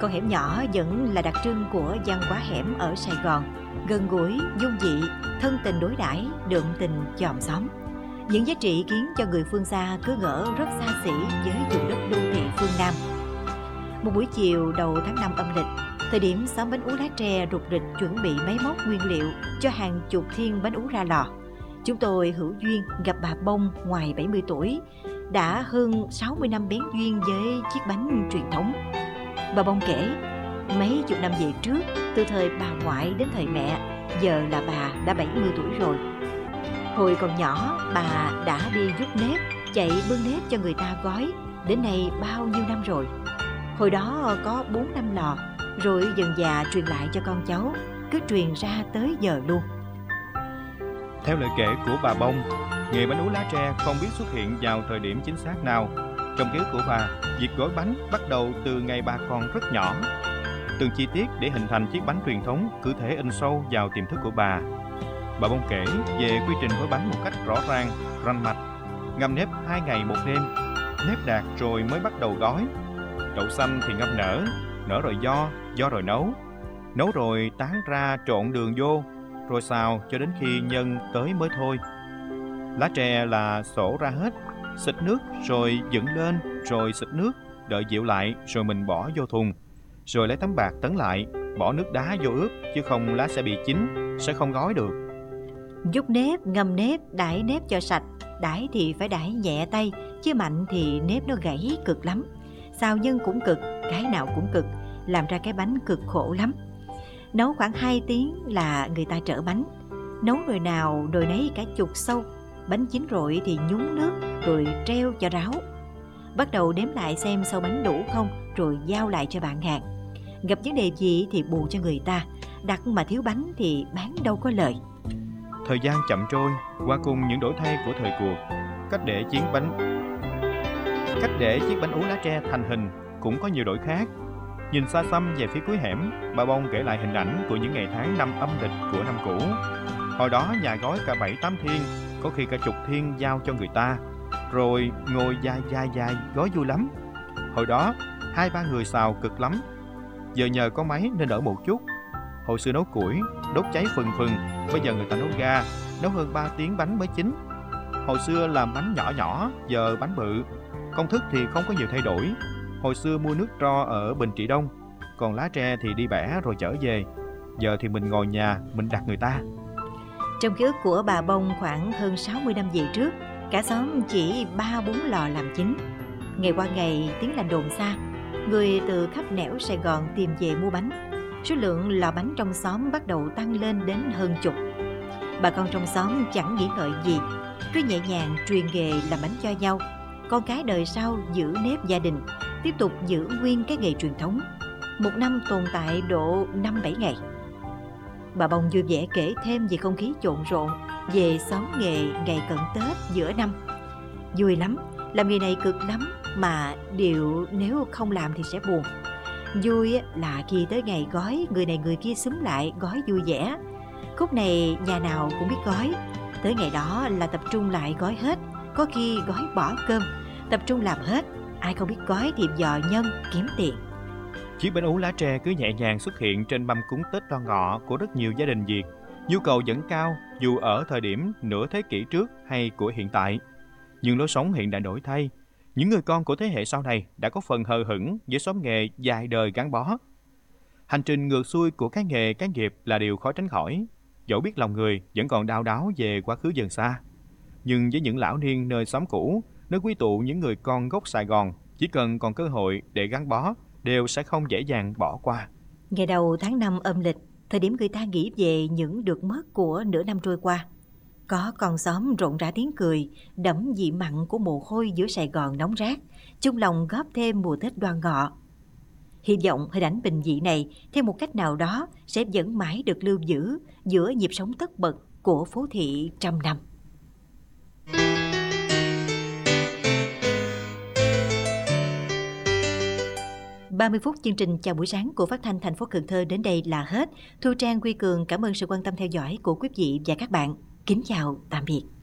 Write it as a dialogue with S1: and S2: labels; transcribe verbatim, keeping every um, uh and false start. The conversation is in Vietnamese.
S1: Con hẻm nhỏ vẫn là đặc trưng của văn hóa hẻm ở Sài Gòn, gần gũi, dung dị, thân tình đối đãi, đượm tình chòm xóm. Những giá trị khiến cho người phương xa cứ ngỡ rất xa xỉ với vùng đất đô thị phương Nam. Một buổi chiều đầu tháng năm âm lịch, thời điểm xóm bánh ú lá tre rục rịch chuẩn bị máy móc nguyên liệu cho hàng chục thiên bánh ú ra lò, chúng tôi hữu duyên gặp bà Bông ngoài bảy mươi tuổi, đã hơn sáu mươi năm bén duyên với chiếc bánh truyền thống. Bà Bông kể, mấy chục năm về trước, từ thời bà ngoại đến thời mẹ, giờ là bà đã bảy mươi tuổi rồi. Hồi còn nhỏ, bà đã đi rút nếp, chạy bưng nếp cho người ta gói, đến nay bao nhiêu năm rồi. Hồi đó có bốn năm lò, rồi dần dà truyền lại cho con cháu, cứ truyền ra tới giờ luôn.
S2: Theo lời kể của bà Bông, nghề bánh ú lá tre không biết xuất hiện vào thời điểm chính xác nào. Trong ký ức của bà, việc gói bánh bắt đầu từ ngày bà còn rất nhỏ. Từng chi tiết để hình thành chiếc bánh truyền thống cứ thế in sâu vào tiềm thức của bà. Bà Bông kể về quy trình gói bánh một cách rõ ràng, rành mạch. Ngâm nếp hai ngày một đêm, nếp đạt rồi mới bắt đầu gói. Đậu xanh thì ngâm nở, nở rồi do, do rồi nấu. Nấu rồi tán ra trộn đường vô, rồi xào cho đến khi nhân tới mới thôi. Lá tre là sổ ra hết, xịt nước rồi dựng lên, rồi xịt nước, đợi dịu lại rồi mình bỏ vô thùng. Rồi lấy tấm bạc tấn lại, bỏ nước đá vô ướp, chứ không lá sẽ bị chín, sẽ không gói được.
S1: Dút nếp, ngâm nếp, đãi nếp cho sạch. Đãi thì phải đãi nhẹ tay, chứ mạnh thì nếp nó gãy cực lắm. Xào nhân cũng cực, cái nào cũng cực, làm ra cái bánh cực khổ lắm. Nấu khoảng hai tiếng là người ta trở bánh. Nấu nồi nào nồi nấy cả chục sâu. Bánh chín rồi thì nhúng nước, rồi treo cho ráo. Bắt đầu đếm lại xem sâu bánh đủ không, rồi giao lại cho bạn hàng. Gặp vấn đề gì thì bù cho người ta, đặt mà thiếu bánh thì bán đâu có lời.
S2: Thời gian chậm trôi, qua cùng những đổi thay của thời cuộc, cách để chiếc bánh cách để chiếc bánh ú lá tre thành hình cũng có nhiều đổi khác. Nhìn xa xăm về phía cuối hẻm, bà Bông kể lại hình ảnh của những ngày tháng năm âm lịch của năm cũ. Hồi đó nhà gói cả bảy tám thiên, có khi cả chục thiên giao cho người ta, rồi ngồi dài dài dài gói vui lắm. Hồi đó hai ba người xào cực lắm. Giờ nhờ có máy nên đỡ một chút. Hồi xưa nấu củi, đốt cháy phừng phừng, bây giờ người ta nấu ga, nấu hơn ba tiếng bánh mới chín. Hồi xưa làm bánh nhỏ nhỏ, giờ bánh bự. Công thức thì không có nhiều thay đổi. Hồi xưa mua nước tro ở Bình Trị Đông, còn lá tre thì đi bẻ rồi chở về. Giờ thì mình ngồi nhà, mình đặt người ta.
S1: Trong ký ức của bà Bông khoảng hơn sáu mươi năm về trước, cả xóm chỉ ba bốn lò làm chính. Ngày qua ngày tiếng lành đồn xa, người từ khắp nẻo Sài Gòn tìm về mua bánh. Số lượng lò bánh trong xóm bắt đầu tăng lên đến hơn chục. Bà con trong xóm chẳng nghĩ ngợi gì, cứ nhẹ nhàng truyền nghề làm bánh cho nhau. Con cái đời sau giữ nếp gia đình, tiếp tục giữ nguyên cái nghề truyền thống. Một năm tồn tại độ năm bảy ngày. Bà Bông vui vẻ kể thêm về không khí trộn rộn, về xóm nghề ngày cận Tết giữa năm. Vui lắm, làm nghề này cực lắm, mà điều nếu không làm thì sẽ buồn. Vui là khi tới ngày gói, người này người kia xúm lại gói vui vẻ. Khúc này nhà nào cũng biết gói. Tới ngày đó là tập trung lại gói hết, có khi gói bỏ cơm, tập trung làm hết. Ai không biết gói thì dò nhân kiếm tiền.
S2: Chiếc bánh ú lá tre cứ nhẹ nhàng xuất hiện trên mâm cúng Tết Đoan Ngọ của rất nhiều gia đình Việt. Nhu cầu vẫn cao dù ở thời điểm nửa thế kỷ trước hay của hiện tại. Nhưng lối sống hiện đại đổi thay. Những người con của thế hệ sau này đã có phần hờ hững với xóm nghề dài đời gắn bó. Hành trình ngược xuôi của cái nghề cái nghiệp là điều khó tránh khỏi. Dẫu biết lòng người vẫn còn đau đáu về quá khứ dần xa. Nhưng với những lão niên nơi xóm cũ, nơi quy tụ những người con gốc Sài Gòn, chỉ cần còn cơ hội để gắn bó, đều sẽ không dễ dàng bỏ qua.
S1: Ngày đầu tháng năm âm lịch, thời điểm người ta nghĩ về những được mất của nửa năm trôi qua. Có con xóm rộn rã tiếng cười, đẫm vị mặn của mồ hôi giữa Sài Gòn nóng rát, chung lòng góp thêm mùa Tết Đoan Ngọ. Hy vọng hình ảnh bình dị này, theo một cách nào đó, sẽ vẫn mãi được lưu giữ giữa nhịp sống tất bật của phố thị trăm năm. ba mươi phút chương trình chào buổi sáng của Phát thanh thành phố Cần Thơ đến đây là hết. Thu Trang, Quy Cường cảm ơn sự quan tâm theo dõi của quý vị và các bạn. Kính chào, tạm biệt.